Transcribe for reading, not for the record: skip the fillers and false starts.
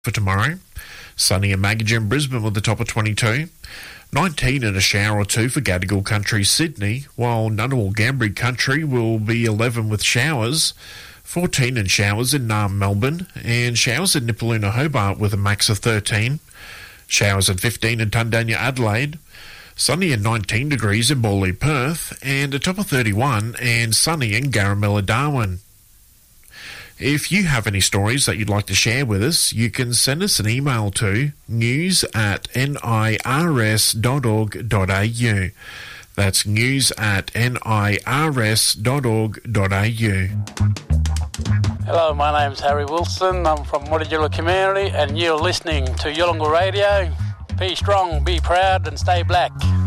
for tomorrow. Sunny and Magagin, Brisbane with the top of 22. 19 and a shower or 2 for Gadigal Country, Sydney, while Ngunnawal Gambri Country will be 11 with showers. 14 and showers in Naarm, Melbourne, and showers in Nipaluna, Hobart with a max of 13. Showers at 15 in Tundanya, Adelaide. Sunny and 19 degrees in Morley, Perth, and a top of 31 and sunny in Garamilla, Darwin. If you have any stories that you'd like to share with us, you can send us an email to news@nirs.org.au. That's news@nirs.org.au. Hello, my name's Harry Wilson. I'm from Mutijula community and you're listening to Yolngu Radio. Be strong, be proud and stay black.